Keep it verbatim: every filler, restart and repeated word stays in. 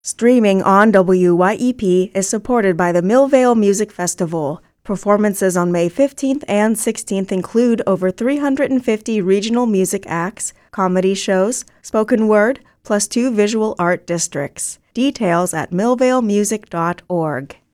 Streaming on W Y E P is supported by the Millvale Music Festival. Performances on May fifteenth and sixteenth include over three hundred fifty regional music acts, comedy shows, spoken word, plus two visual art districts. Details at millvale music dot org.